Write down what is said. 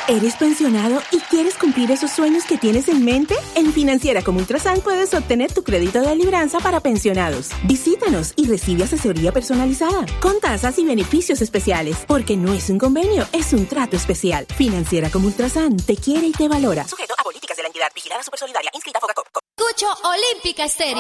¿Eres pensionado y quieres cumplir esos sueños que tienes en mente? En Financiera como Ultrasan puedes obtener tu crédito de libranza para pensionados. Visítanos y recibe asesoría personalizada, con tasas y beneficios especiales, porque no es un convenio, es un trato especial. Financiera como Ultrasan te quiere y te valora. Sujeto a políticas de la entidad. Vigilada Supersolidaria. Inscrita Fogacop. Escucho Olímpica Estéreo.